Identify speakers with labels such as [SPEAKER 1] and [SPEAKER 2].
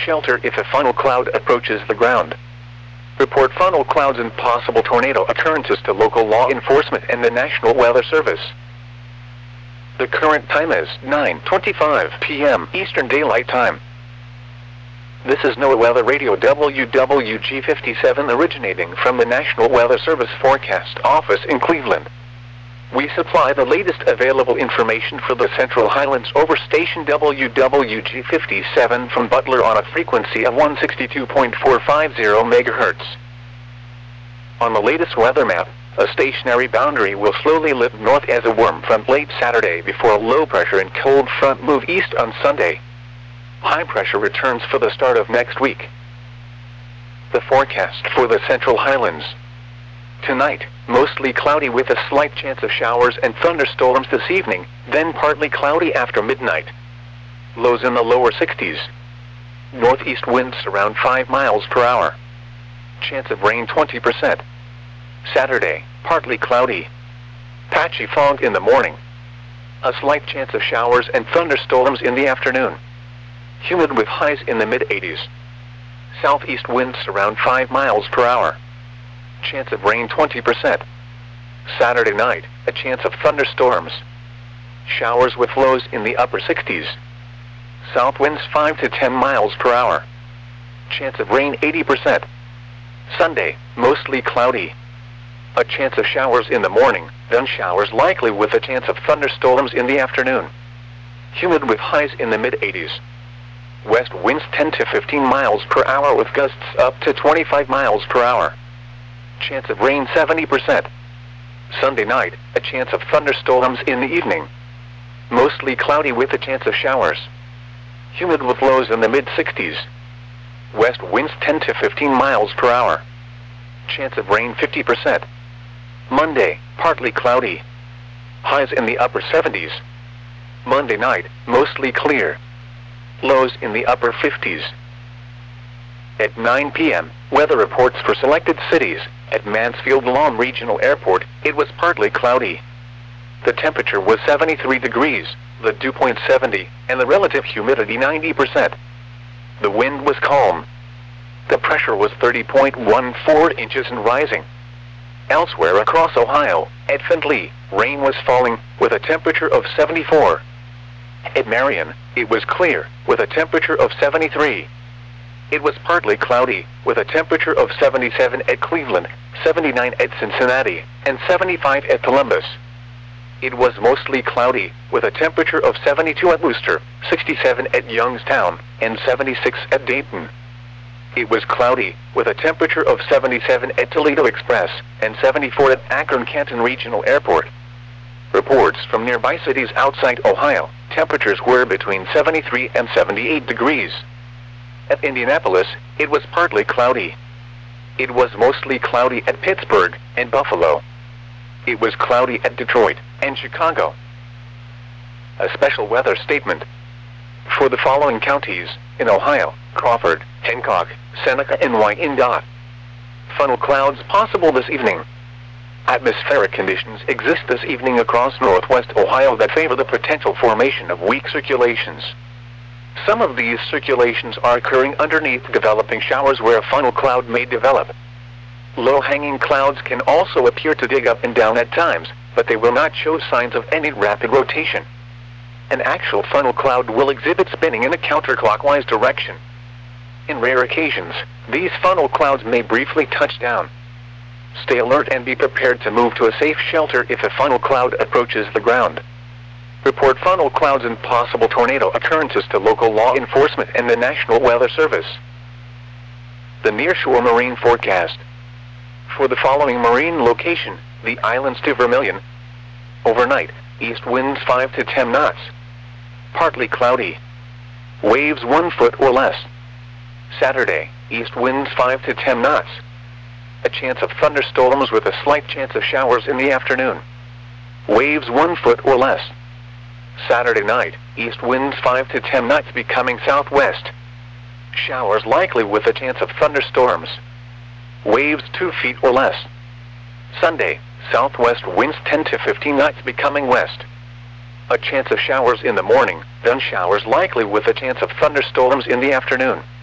[SPEAKER 1] shelter if a funnel cloud approaches the ground. Report funnel clouds and possible tornado occurrences to local law enforcement and the National Weather Service. The current time is 9:25 p.m. Eastern Daylight Time. This is NOAA Weather Radio WWG57 originating from the National Weather Service Forecast Office in Cleveland. We supply the latest available information for the Central Highlands over station WWG57 from Butler on a frequency of 162.450 MHz. On the latest weather map, a stationary boundary will slowly lift north as a warm front late Saturday before a low pressure and cold front move east on Sunday. High pressure returns for the start of next week. The forecast for the Central Highlands. Tonight, mostly cloudy with a slight chance of showers and thunderstorms this evening, then partly cloudy after midnight. Lows in the lower 60s. Northeast winds around 5 miles per hour. Chance of rain 20%. Saturday, partly cloudy. Patchy fog in the morning. A slight chance of showers and thunderstorms in the afternoon. Humid with highs in the mid-80s. Southeast winds around 5 miles per hour. Chance of rain 20%. Saturday night, a chance of thunderstorms. Showers with lows in the upper 60s. South winds 5 to 10 miles per hour. Chance of rain 80%. Sunday, mostly cloudy. A chance of showers in the morning, then showers likely with a chance of thunderstorms in the afternoon. Humid with highs in the mid-80s. West winds 10 to 15 miles per hour with gusts up to 25 miles per hour. Chance of rain 70%. Sunday night, a chance of thunderstorms in the evening. Mostly cloudy with a chance of showers. Humid with lows in the mid-60s. West winds 10 to 15 miles per hour. Chance of rain 50%. Monday, partly cloudy. Highs in the upper 70s. Monday night, mostly clear. Lows in the upper 50s. At 9 p.m., weather reports for selected cities. At Mansfield Lawn Regional Airport, it was partly cloudy. The temperature was 73 degrees, the dew point 70, and the relative humidity 90%. The wind was calm. The pressure was 30.14 inches and rising. Elsewhere across Ohio, at Findlay, rain was falling, with a temperature of 74. At Marion, it was clear, with a temperature of 73. It was partly cloudy, with a temperature of 77 at Cleveland, 79 at Cincinnati, and 75 at Columbus. It was mostly cloudy, with a temperature of 72 at Worcester, 67 at Youngstown, and 76 at Dayton. It was cloudy, with a temperature of 77 at Toledo Express, and 74 at Akron-Canton Regional Airport. Reports from nearby cities outside Ohio, temperatures were between 73 and 78 degrees. At Indianapolis, it was partly cloudy. It was mostly cloudy at Pittsburgh and Buffalo. It was cloudy at Detroit and Chicago. A special weather statement. For the following counties, in Ohio: Crawford, Hancock, Seneca, and Wyandotte. Funnel clouds possible this evening. Atmospheric conditions exist this evening across northwest Ohio that favor the potential formation of weak circulations. Some of these circulations are occurring underneath developing showers where a funnel cloud may develop. Low-hanging clouds can also appear to dig up and down at times, but they will not show signs of any rapid rotation. An actual funnel cloud will exhibit spinning in a counterclockwise direction. In rare occasions, these funnel clouds may briefly touch down. Stay alert and be prepared to move to a safe shelter if a funnel cloud approaches the ground. Report funnel clouds and possible tornado occurrences to local law enforcement and the National Weather Service. The Nearshore Marine Forecast. For the following marine location, the islands to Vermilion. Overnight, east winds 5 to 10 knots. Partly cloudy. Waves 1 foot or less. Saturday, east winds 5 to 10 knots. A chance of thunderstorms with a slight chance of showers in the afternoon. Waves 1 foot or less. Saturday night, east winds 5 to 10 knots becoming southwest. Showers likely with a chance of thunderstorms. Waves 2 feet or less. Sunday, southwest winds 10 to 15 knots becoming west. A chance of showers in the morning, then showers likely with a chance of thunderstorms in the afternoon.